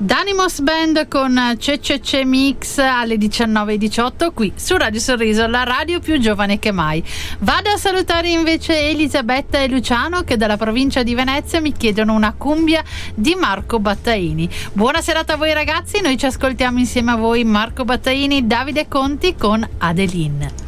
Danimos Band con CCC Mix alle 19:18 qui su Radio Sorriso, la radio più giovane che mai. Vado a salutare invece Elisabetta e Luciano che dalla provincia di Venezia mi chiedono una cumbia di Marco Battaini. Buona serata a voi ragazzi, noi ci ascoltiamo insieme a voi Marco Battaini, Davide Conti con Adeline.